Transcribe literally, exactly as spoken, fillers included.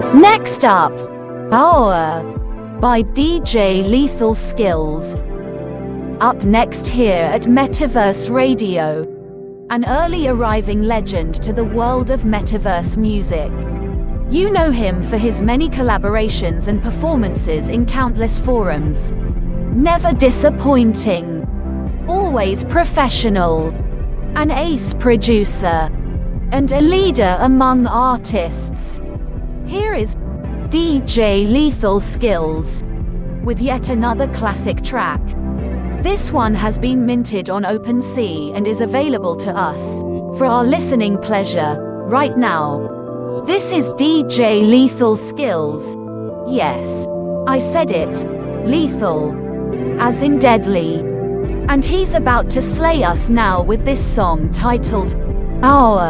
Next up, Power by D J Lethal Skills. Up next here at Metaverse Radio, an early arriving legend to the world of Metaverse music. You know him for his many collaborations and performances in countless forums. Never disappointing, always professional, an ace producer, and a leader among artists. Here is D J Lethal Skills with yet another classic track. This one has been minted on OpenSea and is available to us for our listening pleasure right now. This is D J Lethal Skills. Yes, I said it. Lethal, as in deadly. And he's about to slay us now with this song titled Power.